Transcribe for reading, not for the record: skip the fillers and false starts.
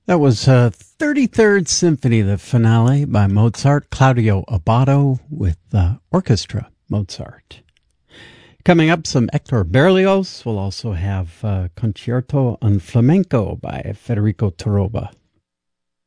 That was 33rd Symphony, the finale by Mozart, Claudio Abbado with Orchestra Mozart. Coming up, some Hector Berlioz. We'll also have Concerto en Flamenco by Federico Torroba.